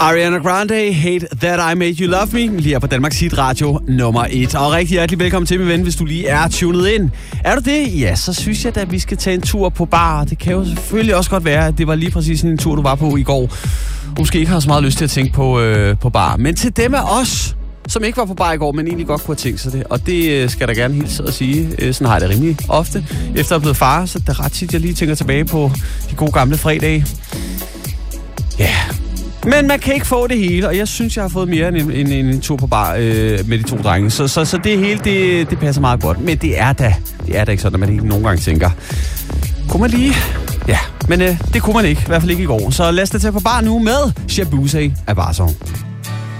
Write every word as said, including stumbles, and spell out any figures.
Ariana Grande, Hate That I Made You Love Me, lige her på Danmarks Hit Radio nummer et. Og rigtig hjertelig velkommen til, min ven, hvis du lige er tunet ind. Er du det? Ja, så synes jeg, at vi skal tage en tur på bar. Det kan jo selvfølgelig også godt være, at det var lige præcis sådan en tur, du var på i går. Måske ikke har så meget lyst til at tænke på, øh, på bar. Men til dem af os, som ikke var på bar i går, men egentlig godt kunne have tænkt sig det. Og det skal der gerne hilse at sige. Sådan har jeg det rimelig ofte. Efter at jeg er blevet far, så det er ret tit, jeg lige tænker tilbage på de gode gamle fredage. Ja, yeah. Men man kan ikke få det hele, og jeg synes, jeg har fået mere end en, en, en tur på bar øh, med de to drenge. Så, så, så det hele, det, det passer meget godt. Men det er da, det er da ikke sådan, at man ikke nogle gange tænker, kunne man lige? Ja, men øh, det kunne man ikke, i hvert fald ikke i går. Så lad os da tage på bar nu med Shaboozey af Warzone.